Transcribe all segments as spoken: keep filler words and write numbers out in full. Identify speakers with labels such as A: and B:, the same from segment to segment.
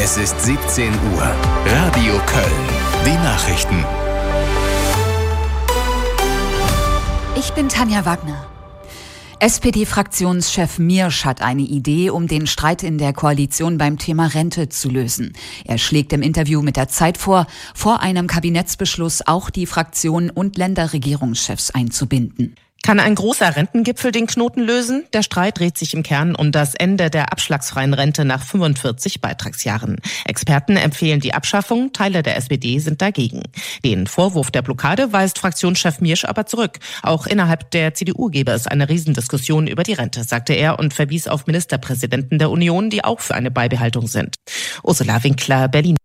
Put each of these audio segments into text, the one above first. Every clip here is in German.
A: Es ist siebzehn Uhr. Radio Köln. Die Nachrichten.
B: Ich bin Tanja Wagner. S P D-Fraktionschef Miersch hat eine Idee, um den Streit in der Koalition beim Thema Rente zu lösen. Er schlägt im Interview mit der Zeit vor, vor einem Kabinettsbeschluss auch die Fraktionen und Länderregierungschefs einzubinden.
C: Kann ein großer Rentengipfel den Knoten lösen? Der Streit dreht sich im Kern um das Ende der abschlagsfreien Rente nach fünfundvierzig Beitragsjahren. Experten empfehlen die Abschaffung, Teile der S P D sind dagegen. Den Vorwurf der Blockade weist Fraktionschef Miersch aber zurück. Auch innerhalb der C D U gebe es eine Riesendiskussion über die Rente, sagte er und verwies auf Ministerpräsidenten der Union, die auch für eine Beibehaltung sind. Ursula Winkler, Berlin.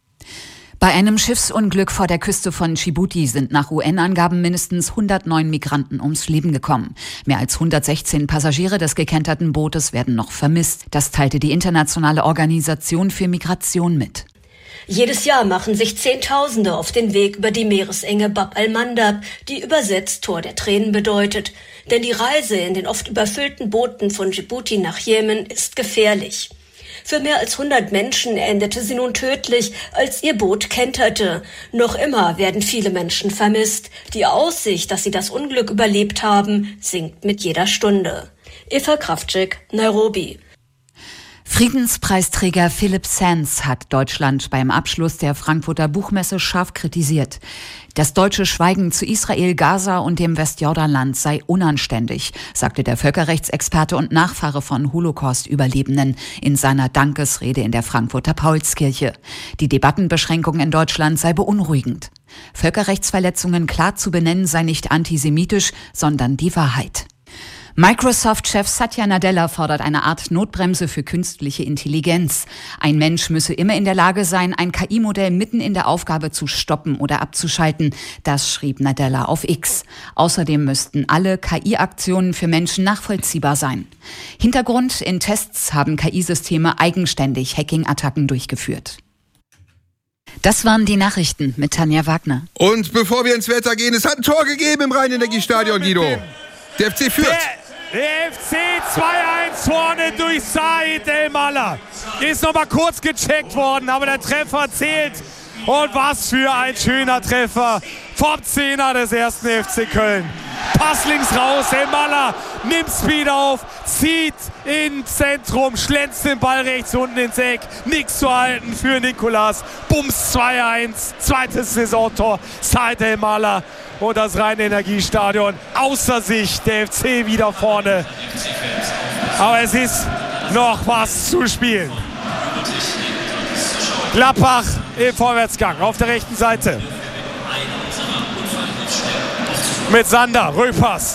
B: Bei einem Schiffsunglück vor der Küste von Djibouti sind nach U N-Angaben mindestens hundertneun Migranten ums Leben gekommen. Mehr als hundertsechzehn Passagiere des gekenterten Bootes werden noch vermisst. Das teilte die Internationale Organisation für Migration mit.
D: Jedes Jahr machen sich Zehntausende auf den Weg über die Meeresenge Bab al-Mandab, die übersetzt Tor der Tränen bedeutet. Denn die Reise in den oft überfüllten Booten von Djibouti nach Jemen ist gefährlich. Für mehr als hundert Menschen endete sie nun tödlich, als ihr Boot kenterte. Noch immer werden viele Menschen vermisst. Die Aussicht, dass sie das Unglück überlebt haben, sinkt mit jeder Stunde. Eva Krawczyk, Nairobi.
B: Friedenspreisträger Philipp Sands hat Deutschland beim Abschluss der Frankfurter Buchmesse scharf kritisiert. Das deutsche Schweigen zu Israel, Gaza und dem Westjordanland sei unanständig, sagte der Völkerrechtsexperte und Nachfahre von Holocaust-Überlebenden in seiner Dankesrede in der Frankfurter Paulskirche. Die Debattenbeschränkung in Deutschland sei beunruhigend. Völkerrechtsverletzungen klar zu benennen sei nicht antisemitisch, sondern die Wahrheit. Microsoft-Chef Satya Nadella fordert eine Art Notbremse für künstliche Intelligenz. Ein Mensch müsse immer in der Lage sein, ein K I-Modell mitten in der Aufgabe zu stoppen oder abzuschalten. Das schrieb Nadella auf X. Außerdem müssten alle K I-Aktionen für Menschen nachvollziehbar sein. Hintergrund: in Tests haben K I-Systeme eigenständig Hacking-Attacken durchgeführt. Das waren die Nachrichten mit Tanja Wagner.
E: Und bevor wir ins Wetter gehen, es hat ein Tor gegeben im Rhein-Energiestadion, Guido. Der F C führt.
F: Der, der F C zwei eins vorne durch Said El-Mallah. Ist noch mal kurz gecheckt worden, aber der Treffer zählt. Und was für ein schöner Treffer vom Zehner des ersten F C Köln. Pass links raus, El-Mallah nimmt Speed auf, zieht ins Zentrum, schlänzt den Ball rechts unten ins Eck. Nichts zu halten für Nikolas. Bums zwei eins, zweites Saisontor, Said El-Mallah. Und das Rhein-Energiestadion außer sich, der F C wieder vorne. Aber es ist noch was zu spielen. Gladbach im Vorwärtsgang auf der rechten Seite. Mit Sander, Rückpass.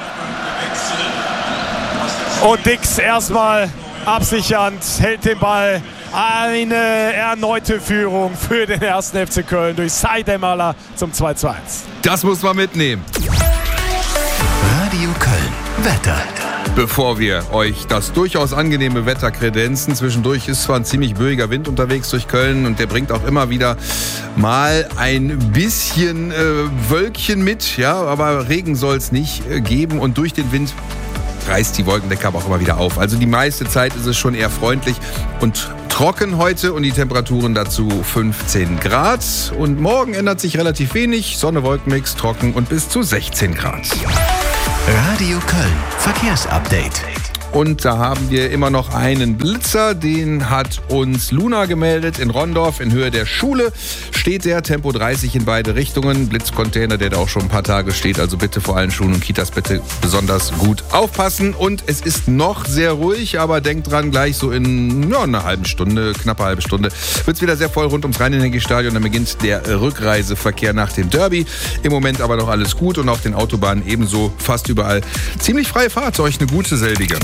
F: Und Dix erstmal absichernd, hält den Ball. Eine erneute Führung für den ersten F C Köln durch Said El-Mallah zum zwei zu eins.
E: Das muss man mitnehmen.
A: Radio Köln. Wetter.
E: Bevor wir euch das durchaus angenehme Wetter kredenzen, zwischendurch ist zwar ein ziemlich böiger Wind unterwegs durch Köln und der bringt auch immer wieder mal ein bisschen äh, Wölkchen mit, ja, aber Regen soll es nicht äh, geben und durch den Wind reißt die Wolkendecke aber auch immer wieder auf. Also die meiste Zeit ist es schon eher freundlich und trocken heute und die Temperaturen dazu fünfzehn Grad. Und morgen ändert sich relativ wenig. Sonne, Wolkenmix, trocken und bis zu sechzehn Grad.
A: Radio Köln. Verkehrsupdate.
E: Und da haben wir immer noch einen Blitzer, den hat uns Luna gemeldet in Rondorf in Höhe der Schule. Steht der, Tempo dreißig in beide Richtungen. Blitzcontainer, der da auch schon ein paar Tage steht. Also bitte vor allen Schulen und Kitas bitte besonders gut aufpassen. Und es ist noch sehr ruhig, aber denkt dran, gleich so in ja, einer halben Stunde, knappe halbe Stunde, wird es wieder sehr voll rund ums Rhein-Energiestadion. Dann beginnt der Rückreiseverkehr nach dem Derby. Im Moment aber noch alles gut und auf den Autobahnen ebenso fast überall ziemlich freie Fahrt. Euch eine gute selbige.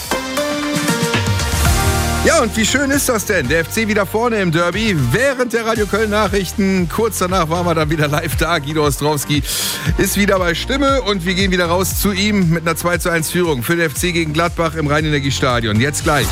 E: Ja, und wie schön ist das denn? Der F C wieder vorne im Derby. Während der Radio Köln Nachrichten, kurz danach waren wir dann wieder live da. Guido Ostrowski ist wieder bei Stimme und wir gehen wieder raus zu ihm mit einer zwei zu eins Führung für den F C gegen Gladbach im Rhein-Energiestadion. Jetzt gleich.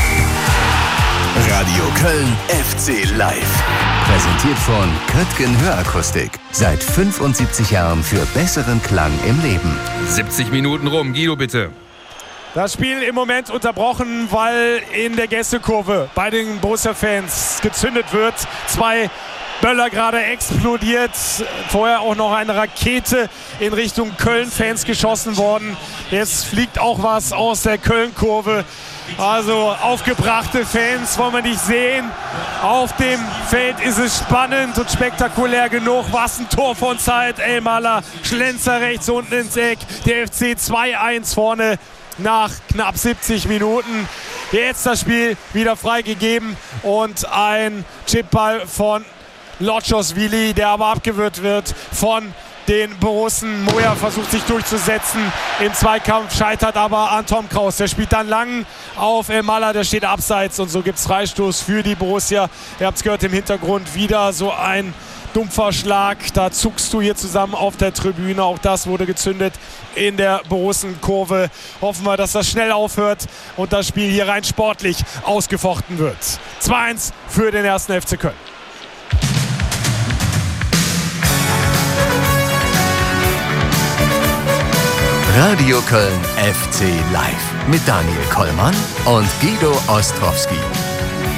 A: Radio Köln F C Live. Präsentiert von Köttgen Hörakustik. Seit fünfundsiebzig Jahren für besseren Klang im Leben.
E: siebzig Minuten rum. Guido, bitte.
F: Das Spiel im Moment unterbrochen, weil in der Gästekurve bei den Borussia-Fans gezündet wird. Zwei Böller gerade explodiert. Vorher auch noch eine Rakete in Richtung Köln-Fans geschossen worden. Jetzt fliegt auch was aus der Köln-Kurve. Also aufgebrachte Fans wollen wir nicht sehen. Auf dem Feld ist es spannend und spektakulär genug. Was ein Tor von Said Elmalah. Schlenzer rechts unten ins Eck. Der F C zwei eins vorne nach knapp siebzig Minuten. Jetzt das Spiel wieder freigegeben und ein Chipball von Lotschos-Wili, der aber abgewehrt wird von den Borussen. Moja versucht sich durchzusetzen im Zweikampf, scheitert aber an Tom Kraus. Der spielt dann lang auf Elmalah, der steht abseits und so gibt es Freistoß für die Borussia. Ihr habt es gehört im Hintergrund, wieder so ein dumpfer Schlag. Da zuckst du hier zusammen auf der Tribüne. Auch das wurde gezündet in der Borussenkurve. Hoffen wir, dass das schnell aufhört und das Spiel hier rein sportlich ausgefochten wird. zwei eins für den ersten F C Köln.
A: Radio Köln F C Live mit Daniel Kollmann und Guido Ostrowski.